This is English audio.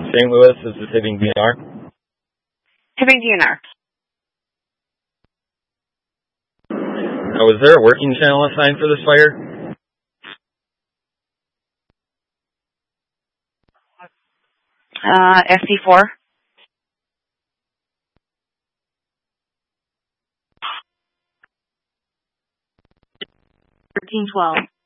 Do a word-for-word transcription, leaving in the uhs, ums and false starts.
Saint Louis, this is Hibbing D N R. Hibbing D N R. Now, was there a working channel assigned for this fire? Uh, S C four. thirteen twelve.